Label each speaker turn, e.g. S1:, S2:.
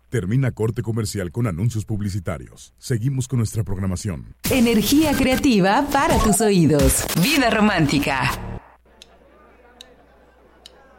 S1: Termina corte comercial con anuncios publicitarios. Seguimos con nuestra programación.
S2: Energía creativa para tus oídos. Vida romántica.